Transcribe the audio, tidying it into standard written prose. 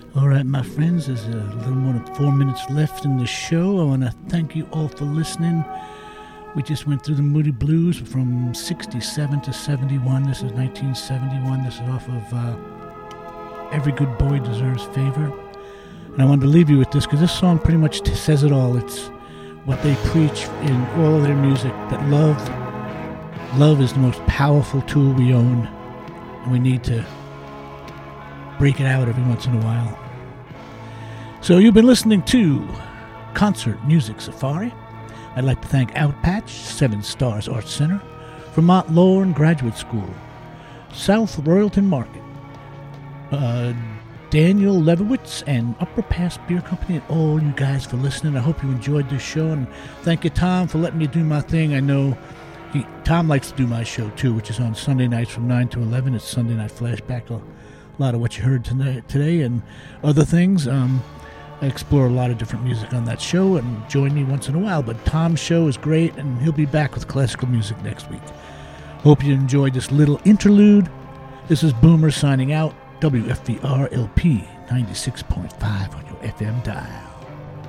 All right, my friends, there's a little more than 4 minutes left in the show. I want to thank you all for listening. We just went through the Moody Blues from 67 to 71. This is 1971. This is off of Every Good Boy Deserves Favor. And I wanted to leave you with this because this song pretty much says it all. It's what they preach in all of their music, that love is the most powerful tool we own, and we need to break it out every once in a while. So you've been listening to Concert Music Safari. I'd like to thank Outpatch, 7 Stars Arts Center, Vermont Law and Graduate School, South Royalton Market, Daniel Levowitz, and Upper Pass Beer Company, and all you guys for listening. I hope you enjoyed this show, and thank you, Tom, for letting me do my thing. I know Tom likes to do my show, too, which is on Sunday nights from 9 to 11. It's Sunday Night Flashback, a lot of what you heard today and other things. I explore a lot of different music on that show, and join me once in a while. But Tom's show is great, and he'll be back with classical music next week. Hope you enjoyed this little interlude. This is Boomer signing out. WFVR LP 96.5 on your FM dial.